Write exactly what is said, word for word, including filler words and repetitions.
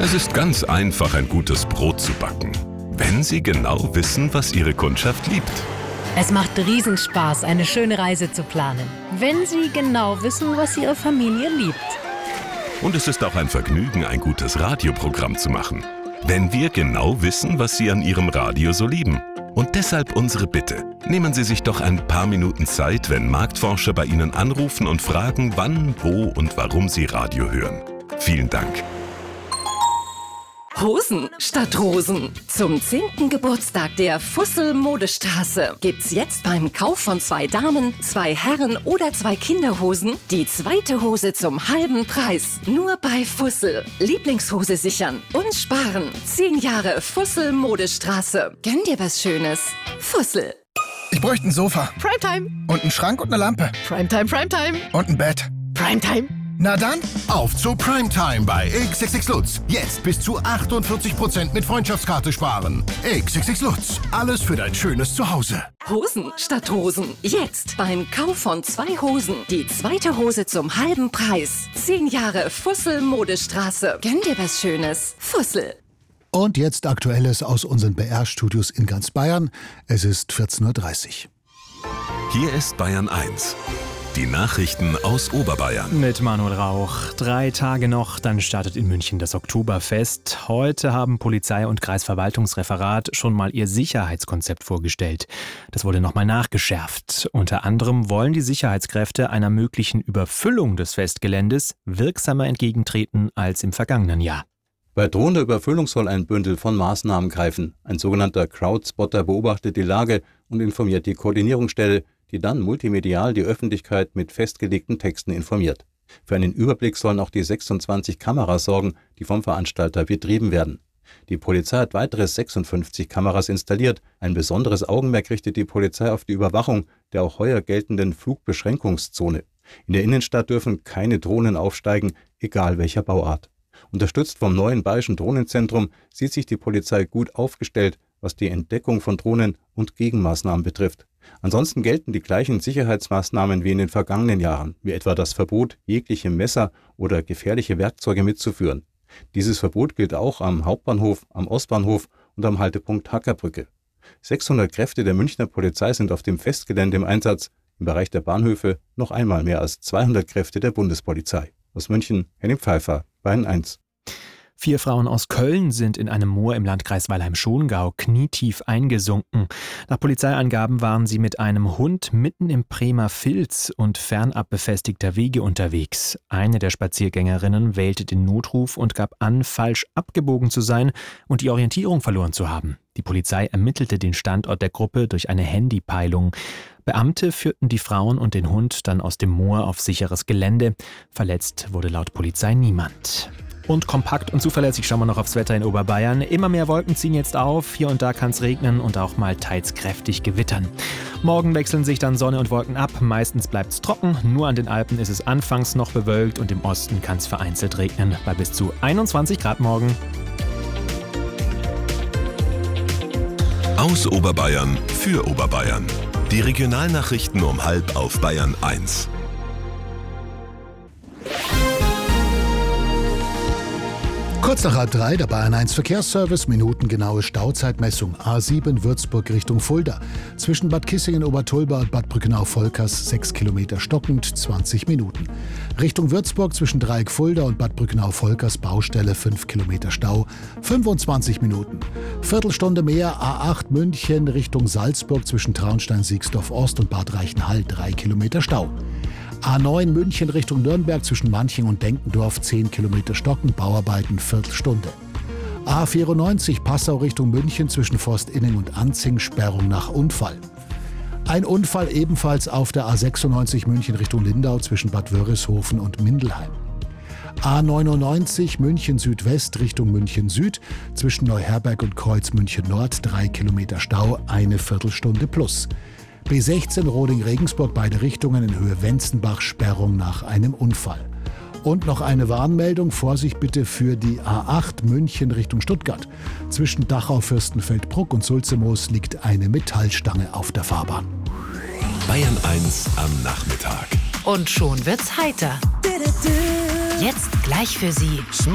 Es ist ganz einfach, ein gutes Brot zu backen, wenn Sie genau wissen, was Ihre Kundschaft liebt. Es macht Riesenspaß, eine schöne Reise zu planen, wenn Sie genau wissen, was Ihre Familie liebt. Und es ist auch ein Vergnügen, ein gutes Radioprogramm zu machen, wenn wir genau wissen, was Sie an Ihrem Radio so lieben. Und deshalb unsere Bitte. Nehmen Sie sich doch ein paar Minuten Zeit, wenn Marktforscher bei Ihnen anrufen und fragen, wann, wo und warum Sie Radio hören. Vielen Dank. Hosen statt Rosen. Zum zehnten Geburtstag der Fussel Modestraße gibt's jetzt beim Kauf von zwei Damen, zwei Herren oder zwei Kinderhosen die zweite Hose zum halben Preis. Nur bei Fussel. Lieblingshose sichern und sparen. Zehn Jahre Fussel Modestraße. Gönn dir was Schönes. Fussel. Ich bräuchte ein Sofa. Primetime. Und einen Schrank und eine Lampe. Primetime, Primetime. Und ein Bett. Primetime. Na dann, auf zu Primetime bei X X X Lutz. Jetzt bis zu achtundvierzig Prozent mit Freundschaftskarte sparen. X X X Lutz. Alles für dein schönes Zuhause. Hosen statt Rosen. Jetzt beim Kauf von zwei Hosen die zweite Hose zum halben Preis. Zehn Jahre Fussel Modestraße. Gönn dir was Schönes. Fussel. Und jetzt Aktuelles aus unseren B R-Studios in ganz Bayern. Es ist vierzehn Uhr dreißig. Hier ist Bayern eins. Die Nachrichten aus Oberbayern. Mit Manuel Rauch. Drei Tage noch, dann startet in München das Oktoberfest. Heute haben Polizei und Kreisverwaltungsreferat schon mal ihr Sicherheitskonzept vorgestellt. Das wurde nochmal nachgeschärft. Unter anderem wollen die Sicherheitskräfte einer möglichen Überfüllung des Festgeländes wirksamer entgegentreten als im vergangenen Jahr. Bei drohender Überfüllung soll ein Bündel von Maßnahmen greifen. Ein sogenannter Crowdspotter beobachtet die Lage und informiert die Koordinierungsstelle, die dann multimedial die Öffentlichkeit mit festgelegten Texten informiert. Für einen Überblick sollen auch die sechsundzwanzig Kameras sorgen, die vom Veranstalter betrieben werden. Die Polizei hat weitere sechsundfünfzig Kameras installiert. Ein besonderes Augenmerk richtet die Polizei auf die Überwachung der auch heuer geltenden Flugbeschränkungszone. In der Innenstadt dürfen keine Drohnen aufsteigen, egal welcher Bauart. Unterstützt vom neuen Bayerischen Drohnenzentrum sieht sich die Polizei gut aufgestellt, was die Entdeckung von Drohnen und Gegenmaßnahmen betrifft. Ansonsten gelten die gleichen Sicherheitsmaßnahmen wie in den vergangenen Jahren, wie etwa das Verbot, jegliche Messer oder gefährliche Werkzeuge mitzuführen. Dieses Verbot gilt auch am Hauptbahnhof, am Ostbahnhof und am Haltepunkt Hackerbrücke. sechshundert Kräfte der Münchner Polizei sind auf dem Festgelände im Einsatz, im Bereich der Bahnhöfe noch einmal mehr als zweihundert Kräfte der Bundespolizei. Aus München, Henning Pfeiffer, Bayern eins. Vier Frauen aus Köln sind in einem Moor im Landkreis Weilheim-Schongau knietief eingesunken. Nach Polizeiangaben waren sie mit einem Hund mitten im Bremer Filz und fernab befestigter Wege unterwegs. Eine der Spaziergängerinnen wählte den Notruf und gab an, falsch abgebogen zu sein und die Orientierung verloren zu haben. Die Polizei ermittelte den Standort der Gruppe durch eine Handypeilung. Beamte führten die Frauen und den Hund dann aus dem Moor auf sicheres Gelände. Verletzt wurde laut Polizei niemand. Und kompakt und zuverlässig schauen wir noch aufs Wetter in Oberbayern. Immer mehr Wolken ziehen jetzt auf, hier und da kann es regnen und auch mal teils kräftig gewittern. Morgen wechseln sich dann Sonne und Wolken ab, meistens bleibt es trocken, nur an den Alpen ist es anfangs noch bewölkt und im Osten kann es vereinzelt regnen, bei bis zu einundzwanzig Grad morgen. Aus Oberbayern für Oberbayern. Die Regionalnachrichten um halb auf Bayern eins. Kurz nach halb drei, der Bayern eins Verkehrsservice, minutengenaue Stauzeitmessung. A sieben Würzburg Richtung Fulda. Zwischen Bad Kissingen-Obertulba und Bad Brückenau-Volkers sechs Kilometer stockend, zwanzig Minuten. Richtung Würzburg zwischen Dreieck Fulda und Bad Brückenau-Volkers Baustelle fünf Kilometer Stau, fünfundzwanzig Minuten. Viertelstunde mehr A acht München Richtung Salzburg zwischen Traunstein-Siegsdorf-Ost und Bad Reichenhall drei Kilometer Stau. A neun München Richtung Nürnberg zwischen Manching und Denkendorf zehn Kilometer Stocken, Bauarbeiten Viertelstunde. A vierundneunzig Passau Richtung München zwischen Forstinning und Anzing, Sperrung nach Unfall. Ein Unfall ebenfalls auf der A sechsundneunzig München Richtung Lindau zwischen Bad Wörishofen und Mindelheim. A neunundneunzig München Südwest Richtung München Süd zwischen Neuherberg und Kreuz München Nord drei Kilometer Stau, eine Viertelstunde plus. B sechzehn Roding-Regensburg, beide Richtungen in Höhe Wenzenbach, Sperrung nach einem Unfall. Und noch eine Warnmeldung, Vorsicht bitte für die A acht München Richtung Stuttgart. Zwischen Dachau-Fürstenfeldbruck und Sulzemoos liegt eine Metallstange auf der Fahrbahn. Bayern eins am Nachmittag. Und schon wird's heiter. Jetzt gleich für Sie